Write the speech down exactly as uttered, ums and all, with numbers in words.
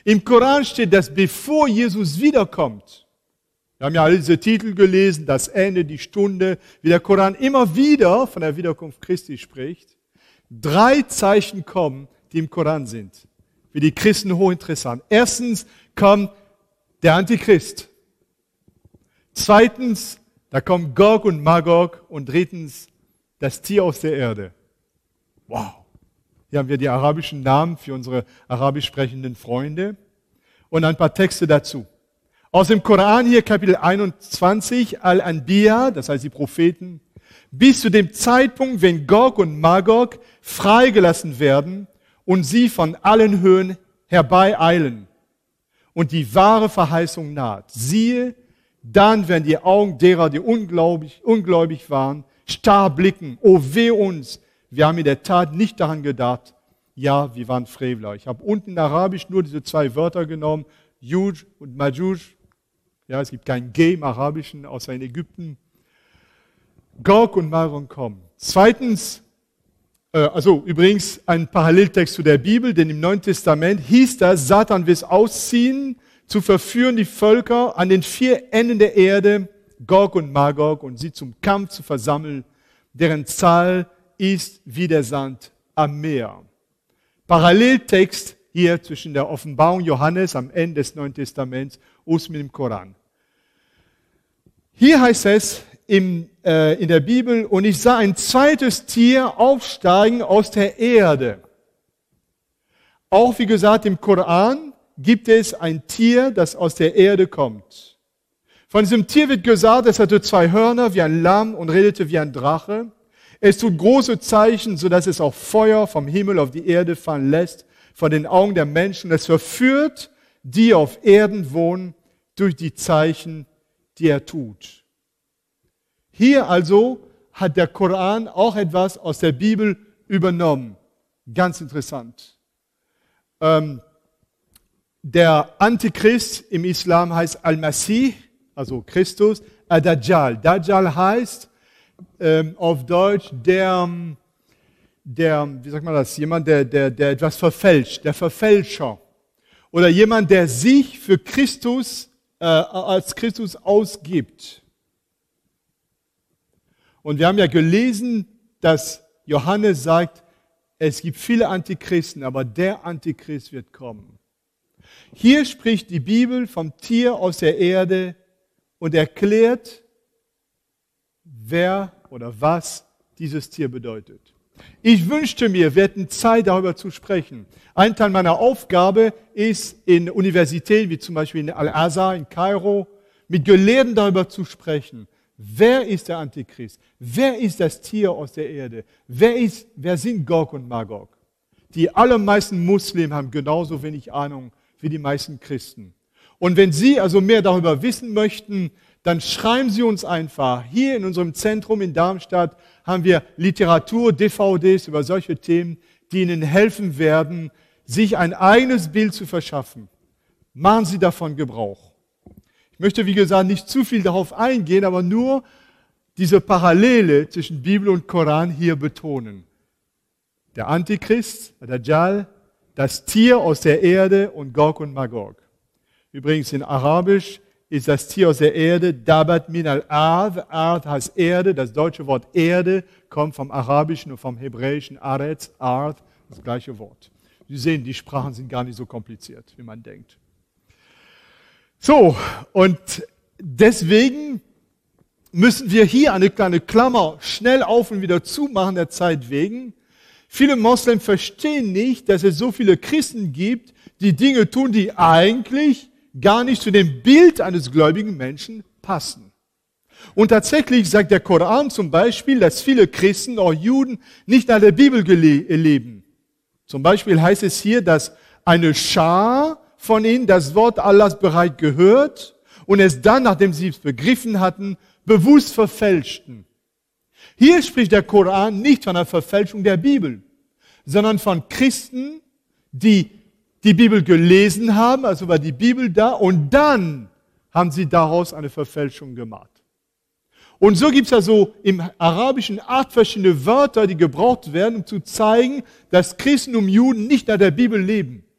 Im Koran steht, dass bevor Jesus wiederkommt, wir haben ja alle diese Titel gelesen, das Ende, die Stunde, wie der Koran immer wieder von der Wiederkunft Christi spricht, drei Zeichen kommen, die im Koran sind. Für die Christen hochinteressant. Erstens kommt der Antichrist. Zweitens, da kommt Gog und Magog. Und drittens, das Tier aus der Erde. Wow. Hier haben wir die arabischen Namen für unsere arabisch sprechenden Freunde. Und ein paar Texte dazu. Aus dem Koran hier Kapitel einundzwanzig, Al-Anbiya, das heißt die Propheten, bis zu dem Zeitpunkt, wenn Gog und Magog freigelassen werden und sie von allen Höhen herbeieilen und die wahre Verheißung naht. Siehe, dann werden die Augen derer, die ungläubig, ungläubig waren, starr blicken. O weh uns, wir haben in der Tat nicht daran gedacht. Ja, wir waren Frevler. Ich habe unten in Arabisch nur diese zwei Wörter genommen, Juj und Majuj. Ja, es gibt kein G im Arabischen, außer in Ägypten. Gog und Magog kommen. Zweitens, äh, also übrigens ein Paralleltext zu der Bibel, denn im Neuen Testament hieß das, Satan will es ausziehen, zu verführen die Völker an den vier Enden der Erde, Gog und Magog, und sie zum Kampf zu versammeln, deren Zahl ist wie der Sand am Meer. Paralleltext hier zwischen der Offenbarung Johannes am Ende des Neuen Testaments und mit dem Koran. Hier heißt es im, äh, in der Bibel, und ich sah ein zweites Tier aufsteigen aus der Erde. Auch wie gesagt im Koran gibt es ein Tier, das aus der Erde kommt. Von diesem Tier wird gesagt, es hatte zwei Hörner wie ein Lamm und redete wie ein Drache. Es tut große Zeichen, sodass es auch Feuer vom Himmel auf die Erde fallen lässt, vor den Augen der Menschen. Es verführt, die auf Erden wohnen, durch die Zeichen, die er tut. Hier also hat der Koran auch etwas aus der Bibel übernommen. Ganz interessant. Ähm, der Antichrist im Islam heißt Al-Masih, also Christus. Ad-Dajjal. Dajjal heißt ähm, auf Deutsch der, der, wie sagt man das, jemand, der, der, der etwas verfälscht, der Verfälscher. Oder jemand, der sich für Christus äh, als Christus ausgibt. Und wir haben ja gelesen, dass Johannes sagt, es gibt viele Antichristen, aber der Antichrist wird kommen. Hier spricht die Bibel vom Tier aus der Erde und erklärt, wer oder was dieses Tier bedeutet. Ich wünschte mir, wir hätten Zeit, darüber zu sprechen. Ein Teil meiner Aufgabe ist, in Universitäten, wie zum Beispiel in Al-Azhar, in Kairo, mit Gelehrten darüber zu sprechen. Wer ist der Antichrist? Wer ist das Tier aus der Erde? Wer, ist, wer sind Gog und Magog? Die allermeisten Muslime haben genauso wenig Ahnung wie die meisten Christen. Und wenn Sie also mehr darüber wissen möchten, dann schreiben Sie uns einfach. Hier in unserem Zentrum in Darmstadt haben wir Literatur, D V Ds über solche Themen, die Ihnen helfen werden, sich ein eigenes Bild zu verschaffen. Machen Sie davon Gebrauch. Ich möchte, wie gesagt, nicht zu viel darauf eingehen, aber nur diese Parallele zwischen Bibel und Koran hier betonen. Der Antichrist, der Dajjal, das Tier aus der Erde und Gog und Magog. Übrigens in Arabisch ist das Tier aus der Erde, Dabat min al-Ard. Ard heißt Erde. Das deutsche Wort Erde kommt vom Arabischen und vom Hebräischen Aretz, Ard, das gleiche Wort. Sie sehen, die Sprachen sind gar nicht so kompliziert, wie man denkt. So, und deswegen müssen wir hier eine kleine Klammer schnell auf und wieder zumachen, der Zeit wegen. Viele Moslems verstehen nicht, dass es so viele Christen gibt, die Dinge tun, die eigentlich gar nicht zu dem Bild eines gläubigen Menschen passen. Und tatsächlich sagt der Koran zum Beispiel, dass viele Christen, auch Juden, nicht nach der Bibel leben. Zum Beispiel heißt es hier, dass eine Schar von ihnen das Wort Allahs bereits gehört und es dann, nachdem sie es begriffen hatten, bewusst verfälschten. Hier spricht der Koran nicht von einer Verfälschung der Bibel, sondern von Christen, die die Bibel gelesen haben, also war die Bibel da, und dann haben sie daraus eine Verfälschung gemacht. Und so gibt es also im Arabischen acht verschiedene Wörter, die gebraucht werden, um zu zeigen, dass Christen und Juden nicht nach der Bibel leben.